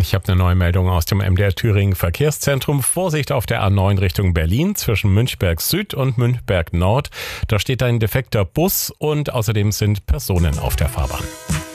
Ich habe eine neue Meldung aus dem MDR Thüringen Verkehrszentrum. Vorsicht auf der A9 Richtung Berlin zwischen Münchberg Süd und Münchberg Nord. Da steht ein defekter Bus und außerdem sind Personen auf der Fahrbahn.